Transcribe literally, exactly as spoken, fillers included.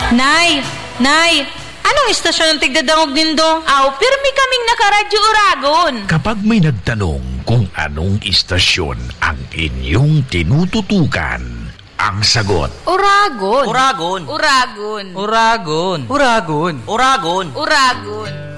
Nay! Nay! Anong istasyon ang tigdadangog nindo? Aw, pirmi kaming nakaradyo Uragon. Kapag may nagtanong kung anong istasyon ang inyong tinututukan, ang sagot, Uragon. Uragon. Uragon. Uragon. Uragon. Uragon. Uragon.